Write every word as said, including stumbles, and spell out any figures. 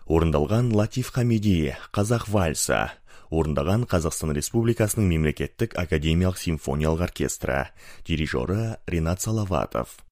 Орындалған Латиф Хамиди, Қазақ вальсы. Орындаған Қазақстан Республикасының мемлекеттік академиялық симфониялық оркестрі. Дирижері Ринат Салаватов.